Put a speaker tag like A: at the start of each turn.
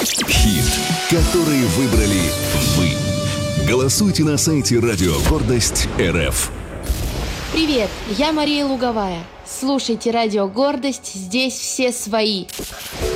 A: Хит, который выбрали вы. Голосуйте на сайте Радио Гордость РФ.
B: Привет, я Мария Луговая. Слушайте Радио Гордость, здесь все свои.